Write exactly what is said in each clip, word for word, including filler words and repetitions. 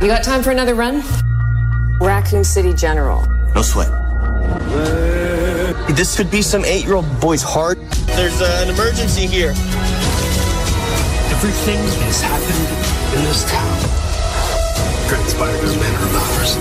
You got time for another run? Raccoon City General. No sweat. This could be some eight-year-old boy's heart. There's uh, an emergency here. Everything is happening in this town. Transpired in a matter of hours.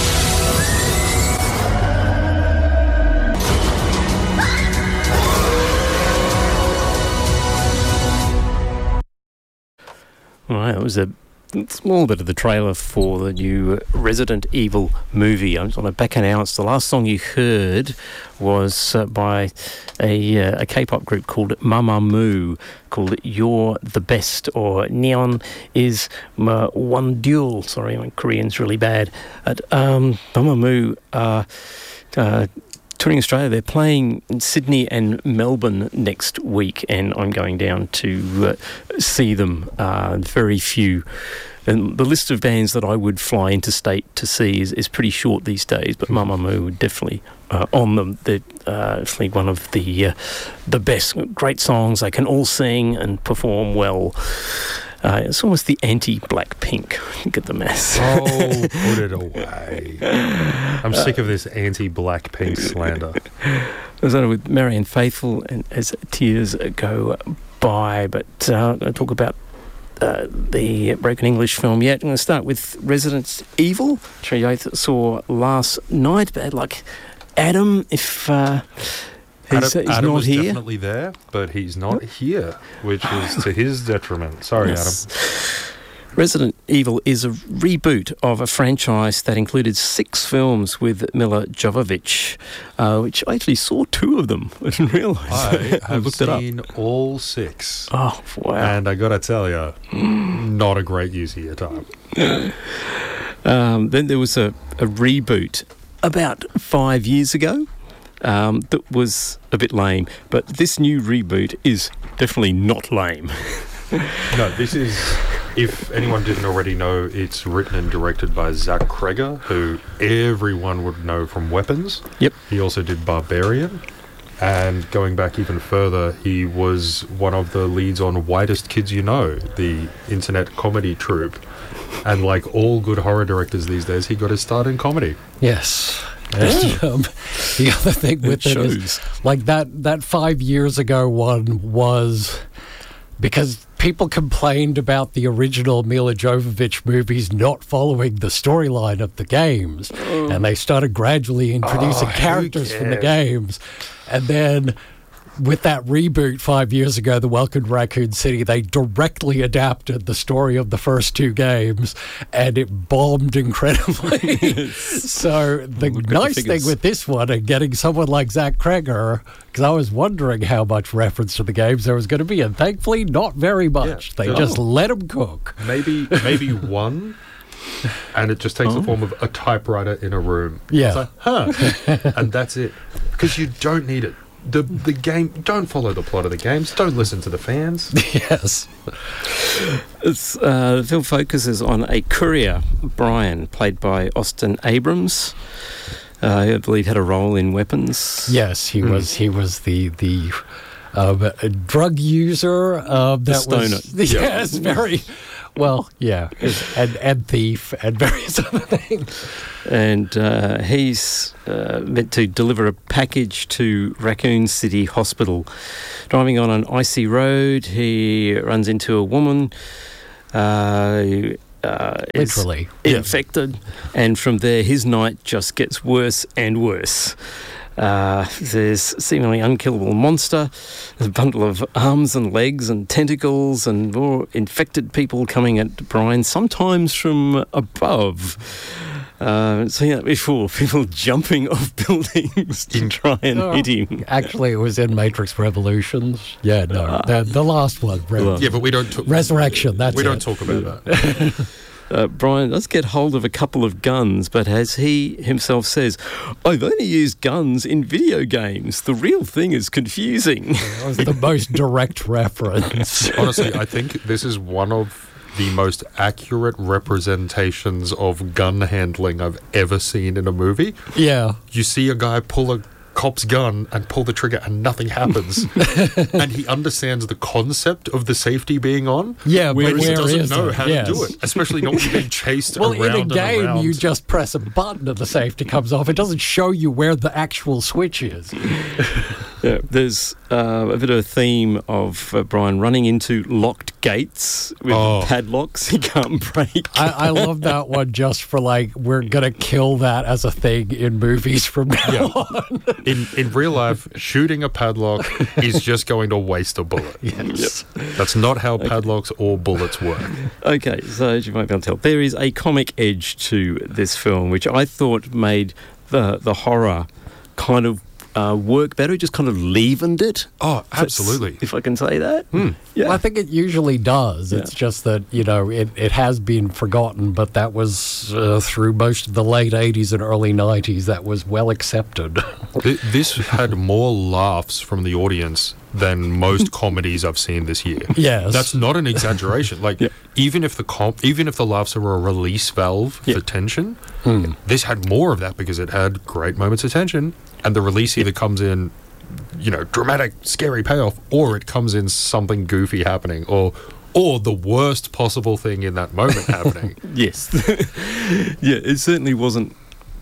Right, it was a small bit of the trailer for the new Resident Evil movie. I'm on a back announce. The last song you heard was uh, by a, uh, a K-pop group called Mamamoo, called You're the Best, or Neon is Ma One Duel. Sorry, my Korean's really bad. At um, Mamamoo are uh, touring Australia. They're playing in Sydney and Melbourne next week, and I'm going down to uh, see them. Uh, very few. And the list of bands that I would fly interstate to see is, is pretty short these days, but Mamamoo would definitely uh, on them. They're uh, definitely one of the uh, the best. Great songs. They can all sing and perform well. Uh, it's almost the anti-Blackpink. Get the mess. Oh, put it away. I'm sick of this anti-Blackpink slander. I was on with Marianne Faithfull and As Tears Go By, but uh, I'm going to talk about uh, the Broken English film yet. I'm going to start with Resident Evil, which I saw last night. Bad luck, Adam, if... Uh, He's, Adam, he's Adam not was here. definitely there, but he's not here, which is to his detriment. Sorry, yes. Adam. Resident Evil is a reboot of a franchise that included six films with Mila Jovovich, uh, which I actually saw two of them. I didn't realise. I have looked seen it up. all six. Oh, wow. And I got to tell you, not a great use of your time. um, then there was a, a reboot about five years ago. Um, that was a bit lame, but this new reboot is definitely not lame. No, this is, if anyone didn't already know, it's written and directed by Zach Cregger, who everyone would know from Weapons. Yep. He also did Barbarian. And going back even further, he was one of the leads on Whitest Kids You Know, the internet comedy troupe. And like all good horror directors these days, he got his start in comedy. Yes. And, um, the other thing with it, it is, like that, that five years ago one was because people complained about the original Mila Jovovich movies not following the storyline of the games, oh. and they started gradually introducing oh, characters from the games, and then with that reboot five years ago, The Welcome to Raccoon City, they directly adapted the story of the first two games, and it bombed incredibly. So the nice the thing with this one, and getting someone like Zach Cregger, because I was wondering how much reference to the games there was going to be, and thankfully not very much. Yeah, they just oh. let them cook. Maybe, maybe one. And it just takes oh. the form of a typewriter in a room. Yeah. It's like, huh. And that's it. Because you don't need it. The the game, don't follow the plot of the games. Don't listen to the fans. Yes. It's, uh, the film focuses on a courier, Brian, played by Austin Abrams. Uh, I believe had a role in Weapons. Yes, he mm. was. He was the the uh, drug user. Uh, that the stoner. Was, yes, very. Well, yeah, and, and thief and various other things. And uh, he's uh, meant to deliver a package to Raccoon City Hospital. Driving on an icy road, he runs into a woman uh, who uh, is literally infected, yeah. and from there his night just gets worse and worse. Uh, there's seemingly unkillable monster, there's a bundle of arms and legs and tentacles and more infected people coming at Brian, sometimes from above. Uh, I've seen that before, people jumping off buildings to try and oh, hit him. Actually, it was in Matrix Revolutions. Yeah, no, uh, the, the last one. Re- yeah, but we don't talk... Resurrection, that's We it. don't talk about that. Uh, Brian does get hold of a couple of guns, but as he himself says, I've only used guns in video games. The real thing is confusing. That was the most direct reference. Honestly, I think this is one of the most accurate representations of gun handling I've ever seen in a movie. Yeah. You see a guy pull a cop's gun and pull the trigger and nothing happens. And he understands the concept of the safety being on. Yeah, but where he where doesn't is know it? how Yes. to do it, especially not when you're being chased Well, around in a game, and around. you just press a button and the safety comes off. It doesn't show you where the actual switch is. Yeah, there's uh, a bit of a theme of uh, Brian running into locked gates with Oh. padlocks he can't break. I, I love that one just for like, we're going to kill that as a thing in movies from now Yeah. on. In in real life, shooting a padlock is just going to waste a bullet. Yes. That's not how padlocks or bullets work. Okay, so as you might be able to tell, there is a comic edge to this film, which I thought made the the horror kind of uh, work better. It just kind of leavened it. Oh, If it's- absolutely. If I can say that. Yeah. Well, I think it usually does. It's Yeah. just that, you know, it, it has been forgotten, but that was uh, through most of the late eighties and early nineties, that was well accepted. Th- This had more laughs from the audience than most comedies I've seen this year. Yes. That's not an exaggeration. Like, even if the comp, even if the laughs are a release valve Yeah. for tension, this had more of that because it had great moments of tension, and the release either comes in, you know, dramatic, scary payoff, or it comes in something goofy happening, or or the worst possible thing in that moment happening. Yes. Yeah, it certainly wasn't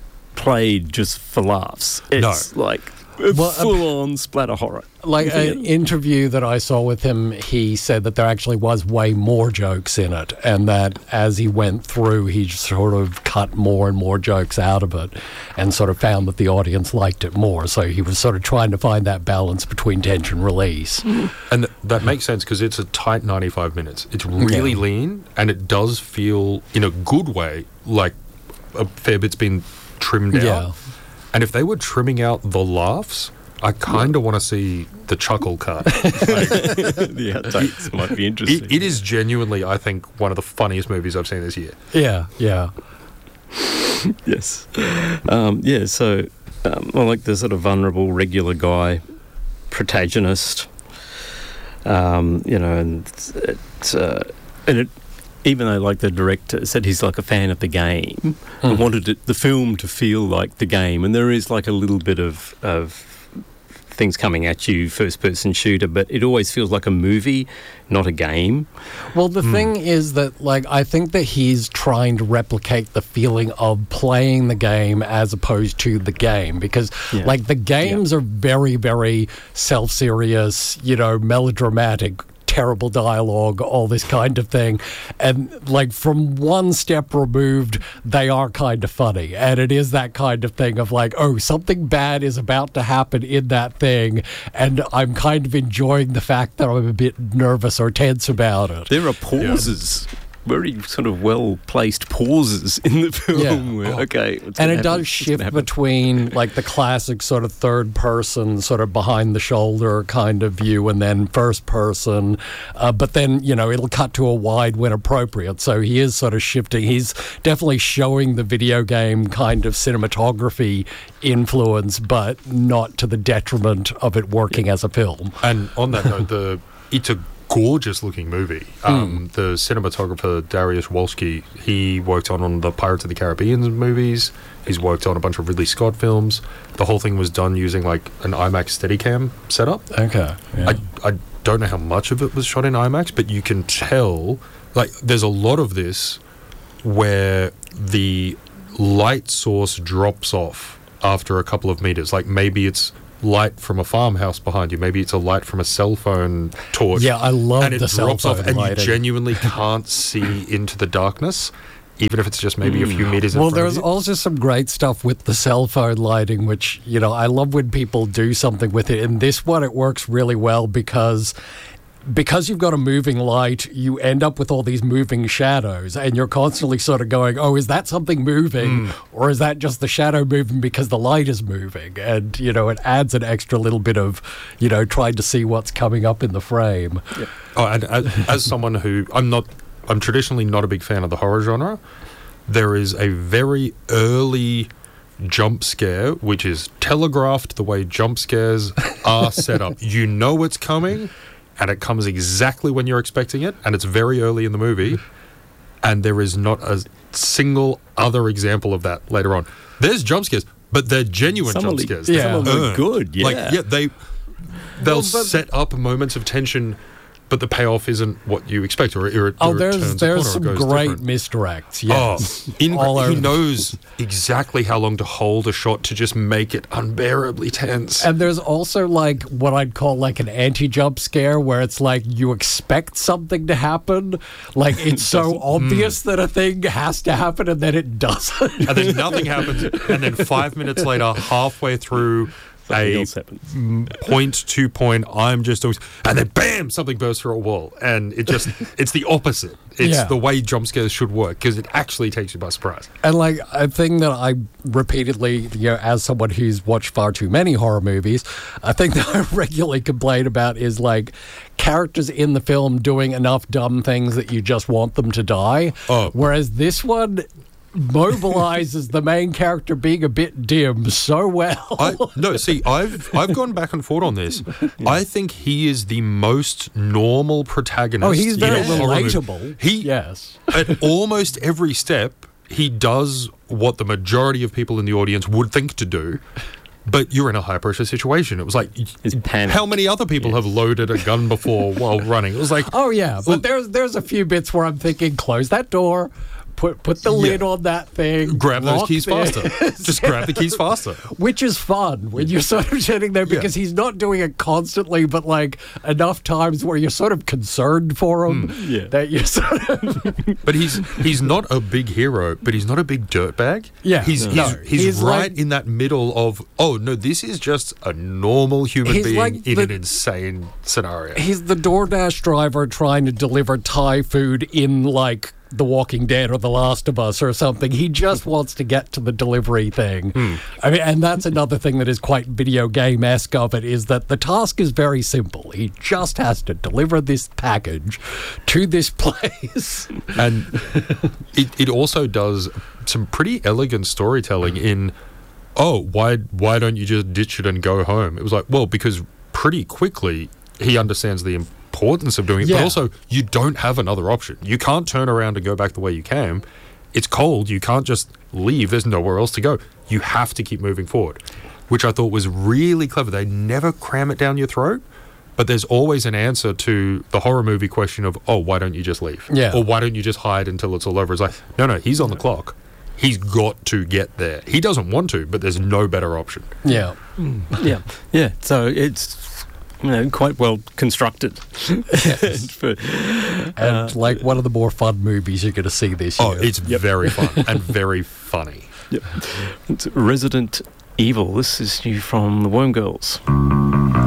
played just for laughs. It's like a Well, uh, full-on splatter horror. Like an interview that I saw with him, he said that there actually was way more jokes in it, and that as he went through, he sort of cut more and more jokes out of it, and sort of found that the audience liked it more. So he was sort of trying to find that balance between tension release. And th- that makes sense because it's a tight ninety-five minutes. It's really Yeah. lean, and it does feel, in a good way, like a fair bit's been trimmed Yeah. out. And if they were trimming out the laughs, I kind of want to see the chuckle cut. Like, The outtakes might be interesting. it, it is genuinely, I think, one of the funniest movies I've seen this year. Yeah, yeah. Yes. Um, yeah, so um, I like the sort of vulnerable, regular guy protagonist. Um, you know, and it's, uh, and it, even though, like, the director said he's like a fan of the game, I wanted it, the film to feel like the game, and there is like a little bit of of things coming at you, first-person shooter, but it always feels like a movie, not a game. Well, the thing is that, like, I think that he's trying to replicate the feeling of playing the game as opposed to the game, because, Yeah. like, the games are very, very self-serious, you know, melodramatic, terrible dialogue, all this kind of thing. And, like, from one step removed, they are kind of funny. And it is that kind of thing of, like, oh, something bad is about to happen in that thing, and I'm kind of enjoying the fact that I'm a bit nervous or tense about it. There are pauses, very sort of well-placed pauses in the film. Yeah. Where, okay, what's And gonna it happen? does What's shift gonna happen? between, like, the classic sort of third person, sort of behind the shoulder kind of view, and then first person. Uh, but then, you know, it'll cut to a wide when appropriate. So he is sort of shifting. He's definitely showing the video game kind of cinematography influence, but not to the detriment of it working as a film. And on that note, the it's a gorgeous looking movie. Um, the cinematographer Dariusz Wolski, he worked on, on the Pirates of the Caribbean movies. He's worked on a bunch of Ridley Scott films. The whole thing was done using like an IMAX Steadicam setup. Okay. Yeah. I, I don't know how much of it was shot in IMAX, but you can tell, like, there's a lot of this where the light source drops off after a couple of meters. Like, maybe it's light from a farmhouse behind you, maybe it's a light from a cell phone torch. Yeah, I love and it the cell drops off, phone and lighting. you genuinely can't see into the darkness, even if it's just maybe a few meters in Well, front of there's you. also some great stuff with the cell phone lighting, which, you know, I love when people do something with it. In this one, it works really well because because you've got a moving light, you end up with all these moving shadows, and you're constantly sort of going, oh, is that something moving? Or is that just the shadow moving because the light is moving? And, you know, it adds an extra little bit of, you know, trying to see what's coming up in the frame. Oh, and as, as someone who I'm not, I'm traditionally not a big fan of the horror genre. There is a very early jump scare, which is telegraphed the way jump scares are set up. You know it's coming, and it comes exactly when you're expecting it, and it's very early in the movie, and there is not a single other example of that later on. There's jump scares, but they're genuine Some jump of the- scares. yeah. They're Some of them are earned. good, yeah. Like, yeah, they they'll Well, but- set up moments of tension, but the payoff isn't what you expect, or, or, it- Oh, or it there's turns a there's corner, some or goes great different. misdirects. Yes. Oh, in, All over he the- knows exactly how long to hold a shot to just make it unbearably tense. And there's also like what I'd call like an anti-jump scare where it's like you expect something to happen. Like it's so obvious that a thing has to happen and then it doesn't. And then nothing happens, and then five minutes later, halfway through Something a Mm. else happens. point to point, I'm just always, and then bam, something bursts through a wall, and it just, it's the opposite. It's Yeah. the way jump scares should work, because it actually takes you by surprise. And like a thing that I repeatedly, you know, as someone who's watched far too many horror movies, a thing that I regularly complain about is like characters in the film doing enough dumb things that you just want them to die. Oh. Whereas this one mobilizes the main character being a bit dim so well. I, no, see, I've I've gone back and forth on this. I think he is the most normal protagonist. Oh, he's in very a horror movie. relatable. He, Yes. at almost every step, he does what the majority of people in the audience would think to do. But you're in a high pressure situation. It was like, It's panic. how many other people have loaded a gun before while running? It was like, Oh yeah, but there's there's a few bits where I'm thinking, close that door, put put the lid on that thing, grab those lock keys this. faster. Just grab the keys faster. Which is fun when you're sort of sitting there because he's not doing it constantly, but like enough times where you're sort of concerned for him Yeah. that you're sort of But he's he's not a big hero, but he's not a big dirtbag. Yeah. he's No. he's, he's, He's right like- in that middle of, oh no, this is just a normal human He's being like in the- an insane scenario. he's the DoorDash driver trying to deliver Thai food in like The Walking Dead or The Last of Us or something. He just wants to get to the delivery thing. I mean, and that's another thing that is quite video game-esque of it, is that the task is very simple. He just has to deliver this package to this place. And it, it also does some pretty elegant storytelling in, oh, why why don't you just ditch it and go home? It was like, well, because pretty quickly he understands the importance of doing it, Yeah. but also you don't have another option. You can't turn around and go back the way you came. It's cold. You can't just leave. There's nowhere else to go. You have to keep moving forward, which I thought was really clever. They never cram it down your throat, but there's always an answer to the horror movie question of, oh, why don't you just leave? Yeah. Or why don't you just hide until it's all over? It's like, no, no, he's on the clock. He's got to get there. He doesn't want to, but there's no better option. Yeah. Yeah, yeah. So it's, you know, quite well constructed. For- And like one of the more fun movies you're going to see this year. Oh, it's very fun and very funny. It's Resident Evil. This is new from the Worm Girls.